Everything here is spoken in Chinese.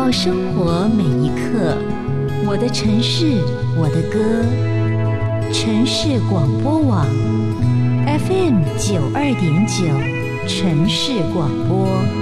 抱生活每一刻。我的城市，我的歌。城市广播网 FM92.9，城市广播。